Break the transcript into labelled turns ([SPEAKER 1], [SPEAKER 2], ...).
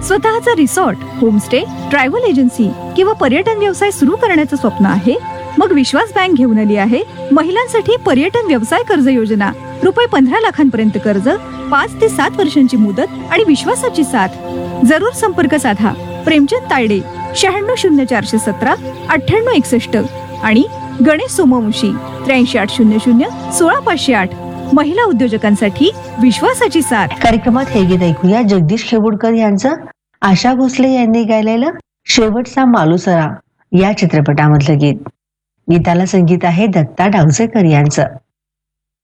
[SPEAKER 1] स्वतःचा resort, homestay, travel agency किंवा पर्यटन व्यवसाय सुरू करण्याचं स्वप्न आहे? मग विश्वास बँक घेऊन आली आहे महिलांसाठी पर्यटन व्यवसाय कर्ज योजना. रुपये 15 लाखांपर्यंत कर्ज, 5 ते 7 वर्षांची मुदत आणि विश्वासाची साथ. जरूर संपर्क साधा. प्रेमचंद तायडे, 960417 9861 आणि गणेश सोमवंशी, 8380 16508. महिला उद्योजकांसाठी विश्वासाची साथ.
[SPEAKER 2] कार्यक्रमात हे गीत ऐकूया जगदीश खेवुडकर यांचं आशा भोसले यांनी गायलेलं शेवटचा मालुसरा या चित्रपटामधलं गीत. गीताला संगीत आहे दत्ता डावसेकर यांचं.